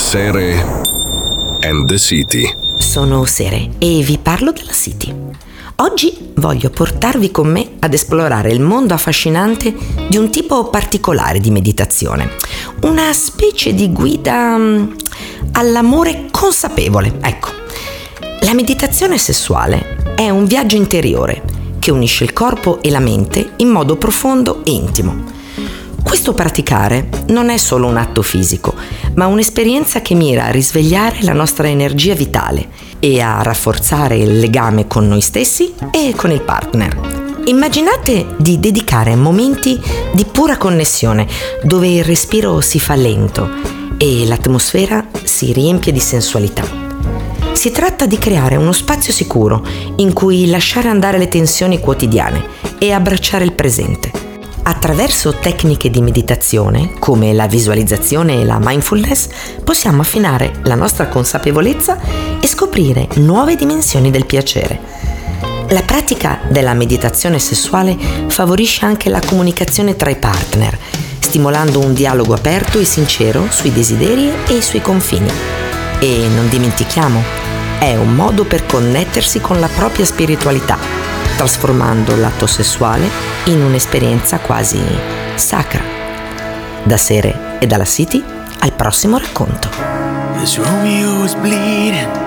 Sere and the City. Sono Sere e vi parlo della City. Oggi voglio portarvi con me ad esplorare il mondo affascinante di un tipo particolare di meditazione. Una specie di guida all'amore consapevole. Ecco, la meditazione sessuale è un viaggio interiore che unisce il corpo e la mente in modo profondo e intimo. Questo praticare non è solo un atto fisico, ma un'esperienza che mira a risvegliare la nostra energia vitale e a rafforzare il legame con noi stessi e con il partner. Immaginate di dedicare momenti di pura connessione, dove il respiro si fa lento e l'atmosfera si riempie di sensualità. Si tratta di creare uno spazio sicuro in cui lasciare andare le tensioni quotidiane e abbracciare il presente. Attraverso tecniche di meditazione, come la visualizzazione e la mindfulness, possiamo affinare la nostra consapevolezza e scoprire nuove dimensioni del piacere. La pratica della meditazione sessuale favorisce anche la comunicazione tra i partner, stimolando un dialogo aperto e sincero sui desideri e sui confini. E non dimentichiamo, è un modo per connettersi con la propria spiritualità, trasformando l'atto sessuale in un'esperienza quasi sacra. Da Sere e dalla City, al prossimo racconto. As Romeo was bleeding